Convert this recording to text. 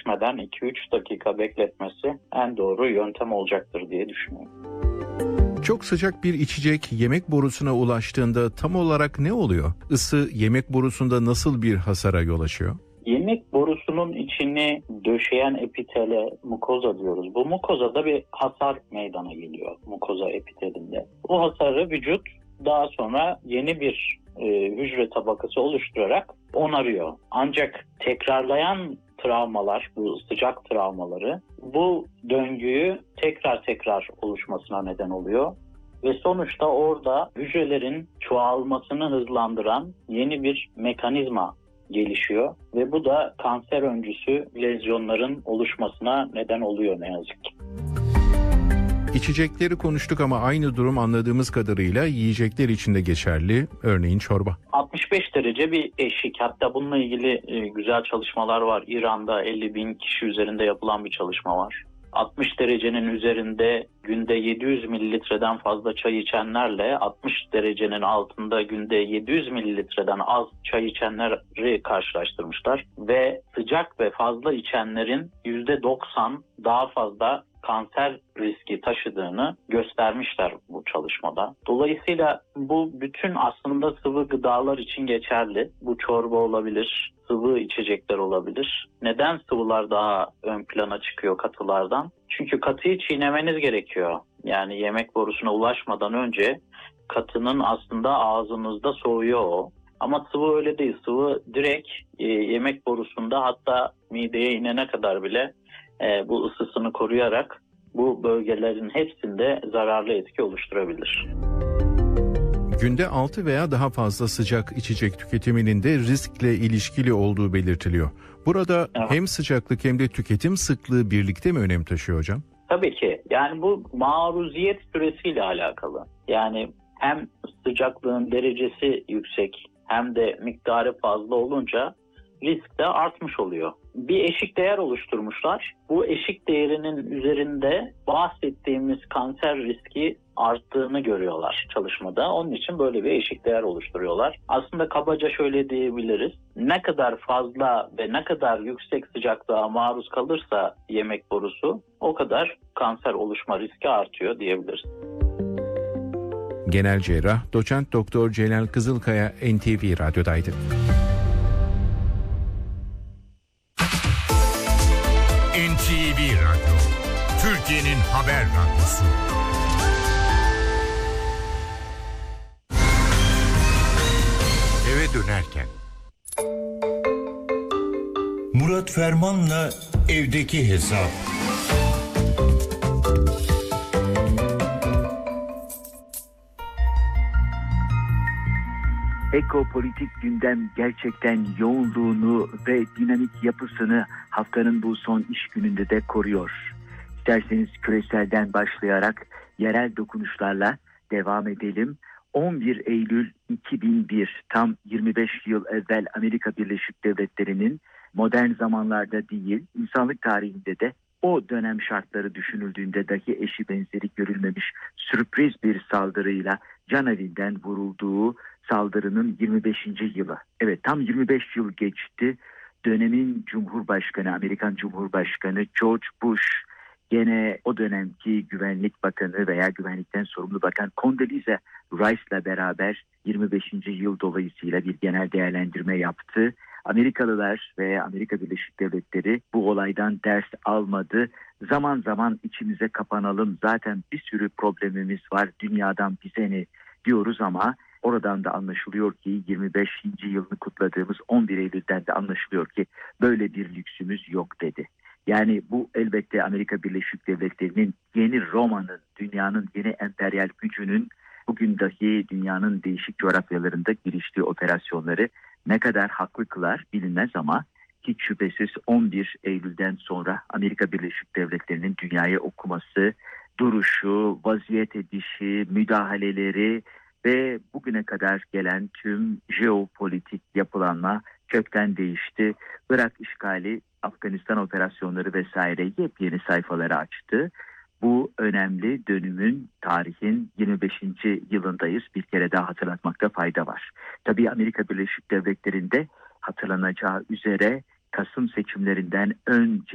pişmeden 2-3 dakika bekletmesi en doğru yöntem olacaktır diye düşünüyorum. Çok sıcak bir içecek yemek borusuna ulaştığında tam olarak ne oluyor? Isı yemek borusunda nasıl bir hasara yol açıyor? Yemek borusunun içini döşeyen epitele mukoza diyoruz. Bu mukozada bir hasar meydana geliyor mukoza epitelinde. Bu hasarı vücut daha sonra yeni bir hücre tabakası oluşturarak onarıyor. Ancak tekrarlayan travmalar, bu sıcak travmaları bu döngüyü tekrar oluşmasına neden oluyor. Ve sonuçta orada hücrelerin çoğalmasını hızlandıran yeni bir mekanizma gelişiyor ve bu da kanser öncüsü lezyonların oluşmasına neden oluyor ne yazık ki. İçecekleri konuştuk ama aynı durum anladığımız kadarıyla yiyecekler için de geçerli. Örneğin çorba. 65 derece bir eşik. Hatta bununla ilgili güzel çalışmalar var. İran'da 50.000 kişi üzerinde yapılan bir çalışma var. 60 derecenin üzerinde günde 700 mililitreden fazla çay içenlerle 60 derecenin altında günde 700 mililitreden az çay içenleri karşılaştırmışlar. Ve sıcak ve fazla içenlerin %90 daha fazla kanser riski taşıdığını göstermişler bu çalışmada. Dolayısıyla bu bütün aslında sıvı gıdalar için geçerli. Bu çorba olabilir, sıvı içecekler olabilir. Neden sıvılar daha ön plana çıkıyor katılardan? Çünkü katıyı çiğnemeniz gerekiyor. Yani yemek borusuna ulaşmadan önce katının aslında ağzınızda soğuyor o. Ama sıvı öyle değil. Sıvı direkt yemek borusunda hatta mideye inene kadar bile bu ısısını koruyarak bu bölgelerin hepsinde zararlı etki oluşturabilir. Günde 6 veya daha fazla sıcak içecek tüketiminin de riskle ilişkili olduğu belirtiliyor. Burada hem sıcaklık hem de tüketim sıklığı birlikte mi önem taşıyor hocam? Tabii ki. Yani bu maruziyet süresiyle alakalı. Yani hem sıcaklığın derecesi yüksek hem de miktarı fazla olunca risk de artmış oluyor. Bir eşik değer oluşturmuşlar. Bu eşik değerinin üzerinde bahsettiğimiz kanser riski arttığını görüyorlar çalışmada. Onun için böyle bir eşik değer oluşturuyorlar. Aslında kabaca şöyle diyebiliriz. Ne kadar fazla ve ne kadar yüksek sıcaklığa maruz kalırsa yemek borusu o kadar kanser oluşma riski artıyor diyebiliriz. Genel cerrah Doçent Doktor Celal Kızılkaya NTV Radyo'daydı. NTV Radyo, Türkiye'nin haber radyosu. Eve dönerken Murat Ferman'la evdeki hesap. Ekopolitik gündem gerçekten yoğunluğunu ve dinamik yapısını haftanın bu son iş gününde de koruyor. İsterseniz küreselden başlayarak yerel dokunuşlarla devam edelim. 11 Eylül 2001, tam 25 yıl evvel Amerika Birleşik Devletleri'nin modern zamanlarda değil, insanlık tarihinde de o dönem şartları düşünüldüğünde dahi eşi benzeri görülmemiş sürpriz bir saldırıyla canevinden vurulduğu saldırının 25. yılı. Evet, tam 25 yıl geçti. Dönemin Cumhurbaşkanı, Amerikan Cumhurbaşkanı George Bush, gene o dönemki Güvenlik Bakanı veya güvenlikten sorumlu bakan Condoleezza Rice'la beraber 25. yıl dolayısıyla bir genel değerlendirme yaptı. Amerikalılar ve Amerika Birleşik Devletleri bu olaydan ders almadı. Zaman zaman içimize kapanalım, zaten bir sürü problemimiz var, dünyadan bize ne diyoruz ama oradan da anlaşılıyor ki 25. yılını kutladığımız 11 Eylül'den de anlaşılıyor ki böyle bir lüksümüz yok dedi. Yani bu elbette Amerika Birleşik Devletleri'nin yeni Roma'nın, dünyanın yeni emperyal gücünün bugün dahi dünyanın değişik coğrafyalarında giriştiği operasyonları ne kadar haklı kılar bilinmez ama hiç şüphesiz 11 Eylül'den sonra Amerika Birleşik Devletleri'nin dünyaya okuması, duruşu, vaziyet edişi, müdahaleleri ve bugüne kadar gelen tüm jeopolitik yapılanma kökten değişti. Irak işgali, Afganistan operasyonları vesaire yepyeni sayfaları açtı. Bu önemli dönümün, tarihin 25. yılındayız. Bir kere daha hatırlatmakta fayda var. Tabii Amerika Birleşik Devletleri'nde hatırlanacağı üzere Kasım seçimlerinden önce